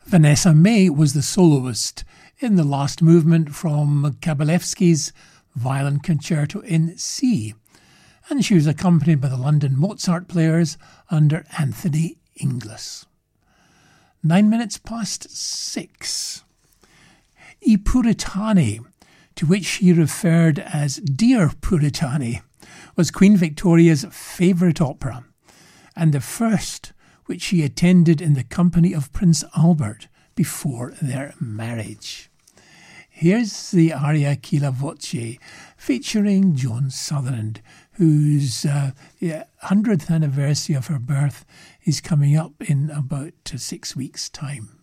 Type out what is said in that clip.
Vanessa May was the soloist in the last movement from Kabalevsky's Violin Concerto in C, and she was accompanied by the London Mozart Players under Anthony Inglis. 6:09. I Puritani, to which he referred as Dear Puritani, was Queen Victoria's favourite opera, and the first which she attended in the company of Prince Albert before their marriage. Here's the aria Chi la voce, featuring Joan Sutherland, whose 100th anniversary of her birth is coming up in about 6 weeks' time.